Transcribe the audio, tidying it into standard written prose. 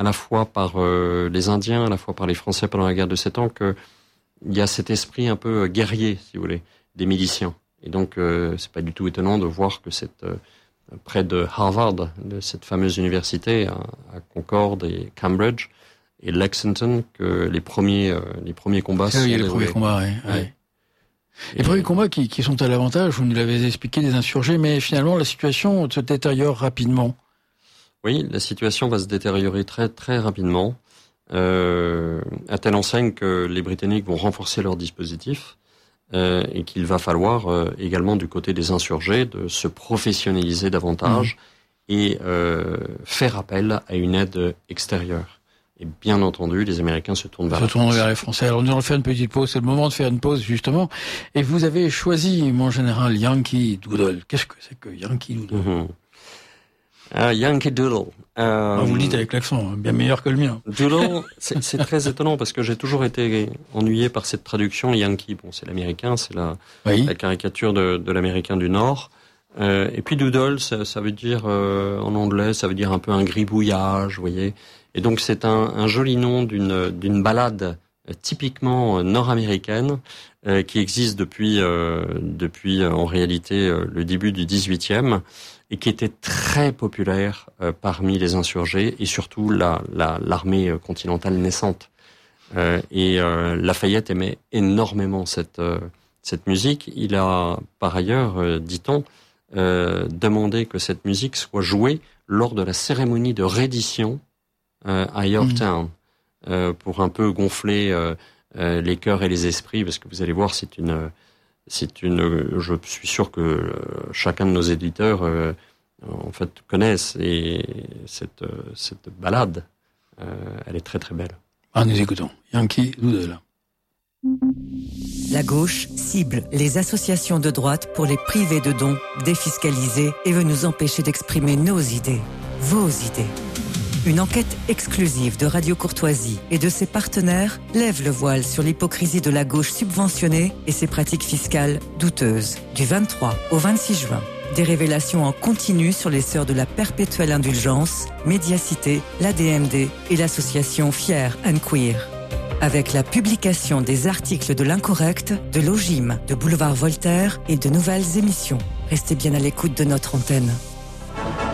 à la fois par les Indiens, à la fois par les Français pendant la guerre de 7 ans, qu'il y a cet esprit un peu guerrier, si vous voulez, des miliciens. Et donc, c'est pas du tout étonnant de voir que près de Harvard, de cette fameuse université à Concord et Cambridge et Lexington, que les premiers combats sont déroulés. Les premiers combats, oui. Ouais. Les premiers combats qui sont à l'avantage, vous nous l'avez expliqué, des insurgés, mais finalement la situation se détériore rapidement. Oui, la situation va se détériorer très très rapidement, à telle enseigne que les Britanniques vont renforcer leur dispositif et qu'il va falloir également du côté des insurgés de se professionnaliser davantage et faire appel à une aide extérieure. Et bien entendu, les Américains se tournent vers les Français. Alors nous allons faire une petite pause, c'est le moment de faire une pause justement. Et vous avez choisi, mon général, Yankee Doodle. Qu'est-ce que c'est que Yankee Doodle? Yankee Doodle. Vous le dites avec l'accent, bien meilleur que le mien. Doodle, c'est très étonnant parce que j'ai toujours été ennuyé par cette traduction Yankee. Bon, c'est l'américain, c'est la caricature de l'américain du Nord. Et puis Doodle, ça veut dire, en anglais, ça veut dire un peu un gribouillage, vous voyez. Et donc c'est un joli nom d'une ballade typiquement nord-américaine qui existe depuis en réalité le début du XVIIIe et qui était très populaire parmi les insurgés et surtout l'armée continentale naissante. Et Lafayette aimait énormément cette musique. Il a par ailleurs, dit-on, demandé que cette musique soit jouée lors de la cérémonie de reddition à Yorktown, pour un peu gonfler les cœurs et les esprits, parce que vous allez voir, je suis sûr que chacun de nos éditeurs en fait connaissent et cette ballade, elle est très très belle. Nous écoutons Yankee Doodle. La gauche cible les associations de droite pour les priver de dons, défiscaliser et veut nous empêcher d'exprimer nos idées, vos idées. Une enquête exclusive de Radio Courtoisie et de ses partenaires lève le voile sur l'hypocrisie de la gauche subventionnée et ses pratiques fiscales douteuses. Du 23 au 26 juin, des révélations en continu sur les sœurs de la perpétuelle indulgence, Médiacité, l'ADMD et l'association Fier and Queer. Avec la publication des articles de l'Incorrect, de l'Ogime, de Boulevard Voltaire et de nouvelles émissions. Restez bien à l'écoute de notre antenne.